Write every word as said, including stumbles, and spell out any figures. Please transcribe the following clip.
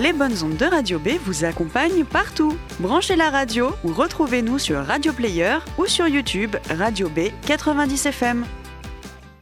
les bonnes ondes de Radio B vous accompagnent partout. Branchez la radio ou retrouvez-nous sur Radio Player ou sur YouTube Radio B quatre-vingt-dix F M.